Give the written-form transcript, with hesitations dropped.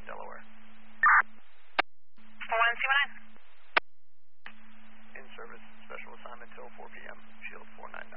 Delaware. 4129. In service, special assignment till 4 p.m. Shield 49.